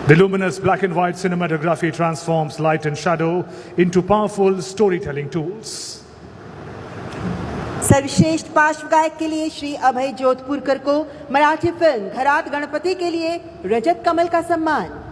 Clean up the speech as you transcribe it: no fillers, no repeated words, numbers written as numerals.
The luminous black and white cinematography transforms light and shadow into powerful storytelling tools. सर्वश्रेष्ठ पार्श्व गायक के लिए श्री अभय जोधपुरकर को मराठी फिल्म घरात गणपति के लिए रजत कमल का सम्मान।